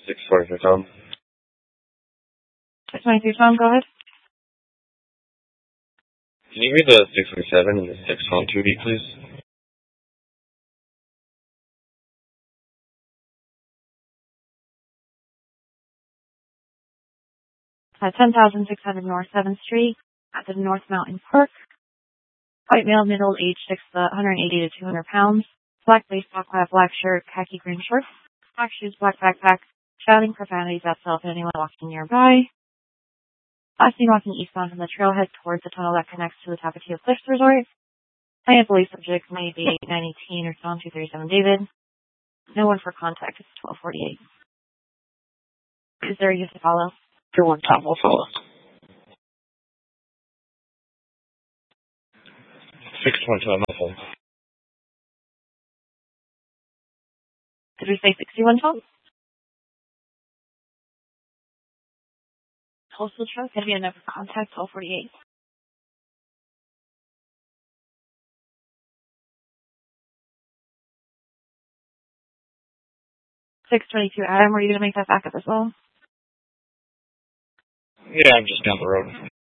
643 Tom. 623 Tom, go ahead. Can you read the 637 and the 612 beat, please? 10,600 North 7th Street at the North Mountain Park. White male, middle age, 180 to 200 pounds. Black baseball cap, black shirt, khaki green shorts, black shoes, black backpack, shouting profanities at self and anyone walking nearby. Last seen walking eastbound from the trailhead towards the tunnel that connects to the Tapatio Cliffs Resort. I believe subject may be 819 or Psalm 237 David. No one for contact. It's 1248. Is there a use to follow? Your one, Tom, will follow. 612 on my phone. Did we say 61 Tom? Postal truck, going to be a number for contact, 1248. $622 Adam, were you going to make that backup as well? Yeah, I'm just down the road.